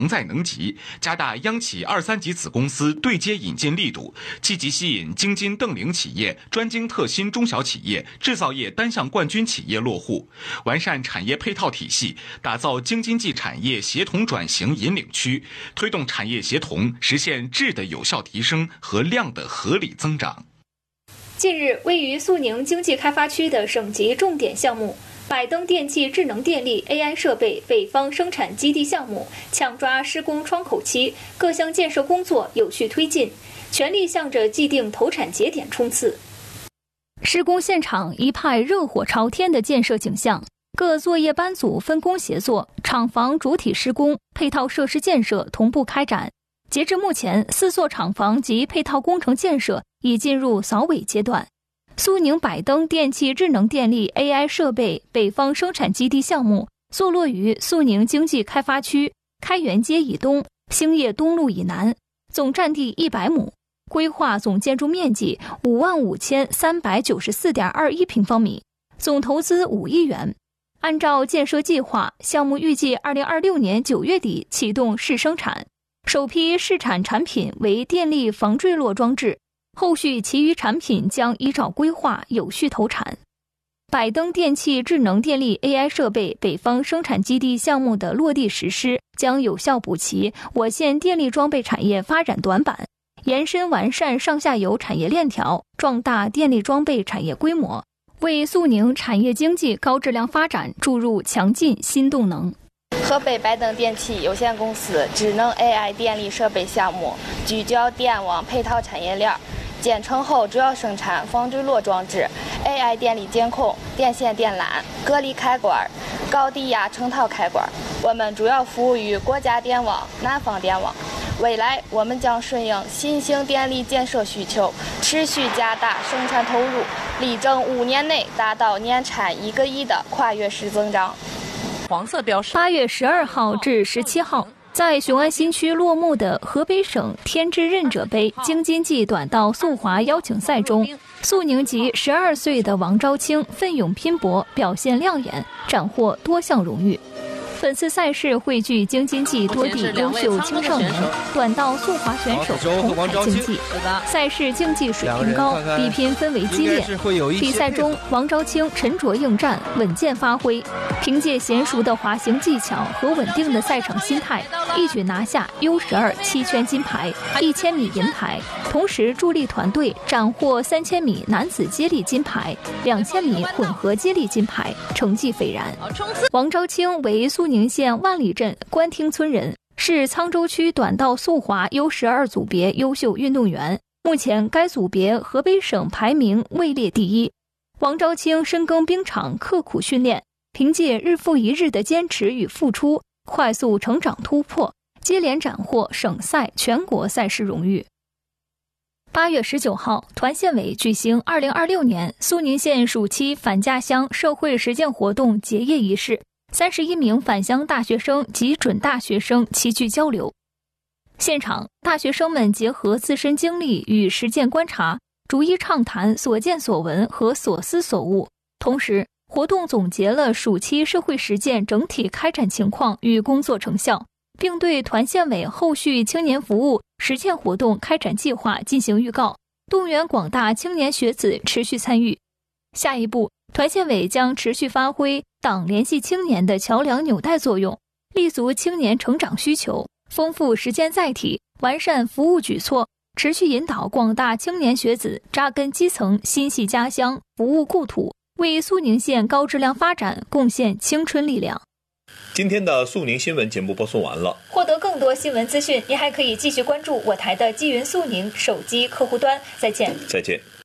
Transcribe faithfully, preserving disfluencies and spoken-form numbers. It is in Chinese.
能在能及，加大央企二三级子公司对接引进力度，积极吸引京津邓岭企业、专精特新中小企业、制造业单项冠军企业落户，完善产业配套体系，打造京津冀产业协同转型引领区，推动产业协同实现质的有效提升和量的合理增长。 近日，位于肃宁经济开发区的省级重点项目百登电气智能电力 A I 设备北方生产基地项目抢抓施工窗口期，各项建设工作有序推进，全力向着既定投产节点冲刺。施工现场一派热火朝天的建设景象，各作业班组分工协作，厂房主体施工、配套设施建设同步开展。截至目前，四座厂房及配套工程建设已进入扫尾阶段。苏宁百登电气智能电力 A I 设备北方生产基地项目坐落于苏宁经济开发区开元街以东、兴业东路以南，总占地一百亩，规划总建筑面积五万五千三百九十四点二一平方米，总投资五亿元。按照建设计划，项目预计二零二六年九月底启动试生产，首批试产产品为电力防坠落装置。后续其余产品将依照规划有序投产。百登电气智能电力 A I 设备北方生产基地项目的落地实施，将有效补齐我县电力装备产业发展短板，延伸完善上下游产业链条，壮大电力装备产业规模，为肃宁产业经济高质量发展注入强劲新动能。 河北百登电气有限公司智能 A I 电力设备项目聚焦电网配套产业链，建成后主要生产防坠落装置、A I 电力监控、电线电缆、隔离开关、高低压成套开关。我们主要服务于国家电网、南方电网。未来我们将顺应新兴电力建设需求，持续加大生产投入，力争五年内达到年产一个亿的跨越式增长。 黄色标识。八月十二号至十七号，在雄安新区落幕的河北省天之任者杯京津冀短道速滑邀请赛中，肃宁籍十二岁的王昭清奋勇拼搏，表现亮眼，斩获多项荣誉。本次赛事汇聚京津冀多地优秀青少年短道速滑选手同台竞技，赛事竞技水平高，比拼氛围激烈。比赛中，王昭清沉着应战，稳健发挥，凭借娴熟的滑行技巧和稳定的赛场心态，一举拿下 U 十二 七圈金牌、一千米银牌，同时助力团队斩获三千米男子接力金牌、两千米混合接力金牌，成绩斐然。王昭清为肃宁县万里镇官厅村人，是沧州区短道速滑 U 十二 组别优秀运动员，目前该组别河北省排名位列第一。王昭清深耕冰场，刻苦训练，凭借日复一日的坚持与付出，快速成长突破，接连斩获省赛、全国赛事荣誉。八月十九号，团县委举行二零二六年肃宁县暑期返家乡社会实践活动结业仪式，三十一名返乡大学生及准大学生齐聚交流。现场，大学生们结合自身经历与实践观察，逐一畅谈所见所闻和所思所悟。同时，活动总结了暑期社会实践整体开展情况与工作成效，并对团县委后续青年服务实践活动开展计划进行预告，动员广大青年学子持续参与。下一步，团县委将持续发挥党联系青年的桥梁纽带作用，立足青年成长需求，丰富实践载体，完善服务举措，持续引导广大青年学子扎根基层，心系家乡，服务故土，为肃宁县高质量发展贡献青春力量。 今天的肃宁新闻节目播送完了。 获得更多新闻资讯，您还可以继续关注我台的基云肃宁手机客户端。再见。 再见。